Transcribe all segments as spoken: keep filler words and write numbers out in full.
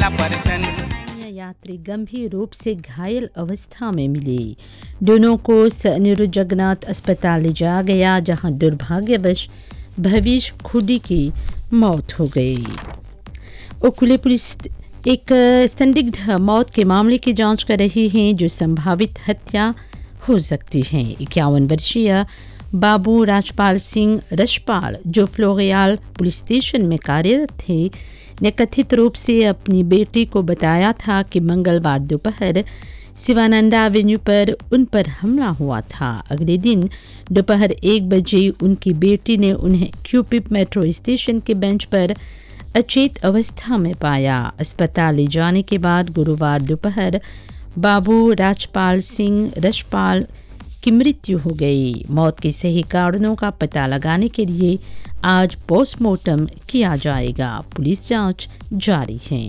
Person. यात्री गंभीर रूप से घायल अवस्था में मिले। दोनों को सनिरु जगन्नाथ अस्पताल ले जाया गया, जहां दुर्भाग्यवश भविष्य खुदी की मौत हो गई। ओकुले पुलिस एक संदिग्ध मौत के मामले की जांच कर रही है, जो संभावित हत्या हो सकती है। इक्यावन वर्षीय बाबू राजपाल सिंह रशपाल, जो फ्लोरियाल पुलिस स्टेशन में कार्यरत थे, ने कथित रूप से अपनी बेटी को बताया था कि मंगलवार दोपहर शिवानंदा एवेन्यू पर उन पर हमला हुआ था। अगले दिन दोपहर एक बजे उनकी बेटी ने उन्हें क्यूपिप मेट्रो स्टेशन के बेंच पर अचेत अवस्था में पाया। अस्पताल ले जाने के बाद गुरुवार दोपहर बाबू राजपाल सिंह रशपाल की मृत्यु हो गई। मौत के सही कारणों का पता लगाने के लिए आज पोस्टमार्टम किया जाएगा। पुलिस जांच जारी है।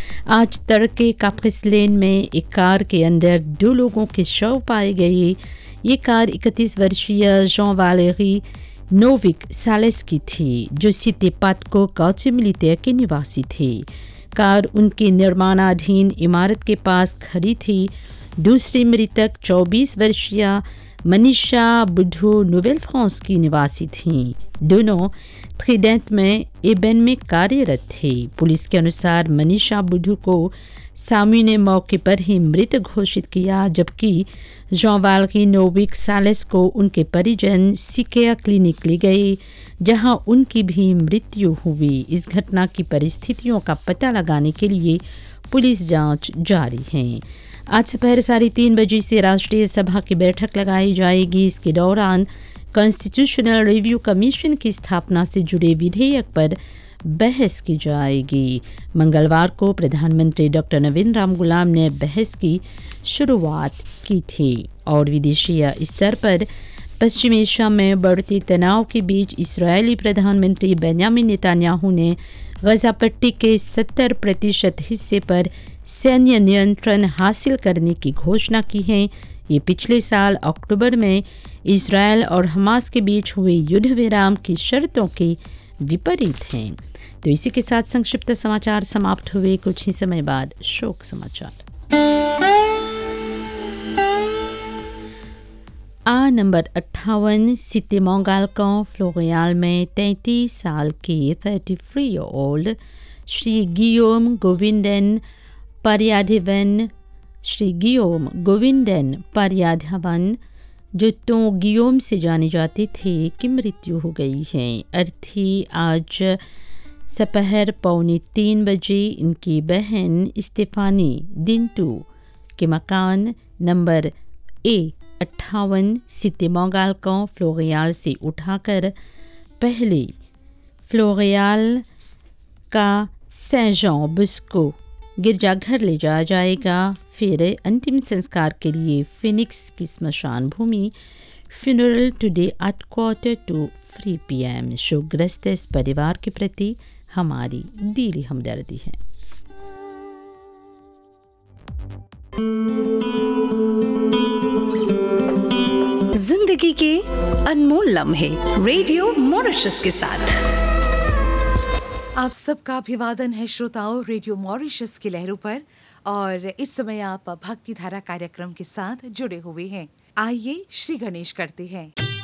आज तड़के काप्रिस लेन में एक कार के अंदर दो लोगों के शव पाए गए। ये कार इकतीस वर्षीय जॉन वालेरी नोविक सालेस की थी, जो सितेपातको कौचे मिलिटेयर के निवासी थे। कार उनकी निर्माणाधीन इमारत के खड़ी खड़ी थी। दूसरी मृतक चौबीस वर्षीय मनीषा बुद्धू नोवेल फ्रांस की निवासी थीं। दोनों थ्रीडेंट में एबेन में कार्यरत थे। पुलिस के अनुसार मनीषा बुद्धू को सामू ने मौके पर ही मृत घोषित किया, जबकि जॉन वालेरी नोविक सालेस को उनके परिजन सिकेया क्लिनिक ले गए, जहां उनकी भी मृत्यु हुई। इस घटना की परिस्थितियों का पता लगाने के लिए पुलिस जांच जारी है। आज दोपहर साढ़े तीन बजे से राष्ट्रीय सभा की बैठक लगाई जाएगी। इसके दौरान कॉन्स्टिट्यूशनल रिव्यू कमीशन की स्थापना से जुड़े विधेयक पर बहस की जाएगी। मंगलवार को प्रधानमंत्री डॉक्टर नवीन राम गुलाम ने बहस की शुरुआत की थी। और विदेशी स्तर पर पश्चिम एशिया में बढ़ते तनाव के बीच इस्राएली प्रधानमंत्री बेंयामिन नेतन्याहू ने गजा पट्टी के सत्तर प्रतिशत हिस्से पर सैन्य नियंत्रण हासिल करने की घोषणा की है। ये पिछले साल अक्टूबर में इजरायल और हमास के बीच हुए युद्ध विराम की शर्तों के विपरीत हैं। तो इसी के साथ संक्षिप्त समाचार समाप्त हुए। कुछ ही समय बाद शोक समाचार। आ नंबर अट्ठावन सिटी मोंगालकों फ्लोरियाल में तैंतीस साल के तैंतीस ईयर ओल्ड श्री गियोम गोविंदन पर्याधिवन श्री गियोम गोविंदन पर्याधवन, जो तो गियोम से जाने जाते थे, की मृत्यु हो गई है। अर्थी आज दोपहर पौने तीन बजे इनकी बहन स्टेफानी दिंटू के मकान नंबर ए अट्ठावन सिटी मोंगालकों फ्लोरियाल से उठाकर पहले फ्लोरियाल का सें जॉन बुस्को गिरजाघर ले जाया जाएगा। फिर अंतिम संस्कार के लिए फिनिक्स की स्मशान भूमि funeral today at quarter to three P M. शोकग्रस्त इस परिवार के प्रति हमारी दिली हमदर्दी है। जिंदगी के अनमोल लम्हे रेडियो मॉरिशस के साथ। आप सबका अभिवादन है श्रोताओं, रेडियो मॉरिशस की लहरों पर। और इस समय आप भक्ति धारा कार्यक्रम के साथ जुड़े हुए हैं। आइए श्री गणेश करते हैं।